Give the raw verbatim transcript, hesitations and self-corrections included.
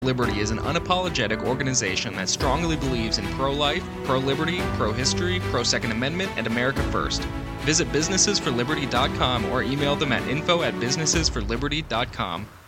Liberty is an unapologetic organization that strongly believes in pro-life, pro-liberty, pro-history, pro-Second Amendment, and America First. Visit businesses for liberty dot com or email them at info at businesses for liberty dot com.